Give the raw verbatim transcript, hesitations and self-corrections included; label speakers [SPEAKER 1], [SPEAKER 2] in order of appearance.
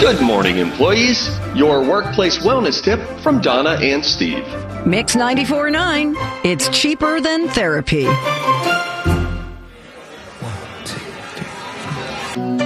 [SPEAKER 1] Good morning, employees. Your workplace wellness tip from Donna and Steve.
[SPEAKER 2] Mix ninety-four point nine. It's cheaper than therapy.